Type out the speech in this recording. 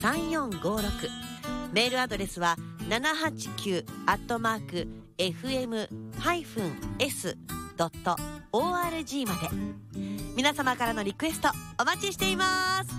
789-883-3456、メールアドレスは789@fm-s.org まで。皆様からのリクエストお待ちしています。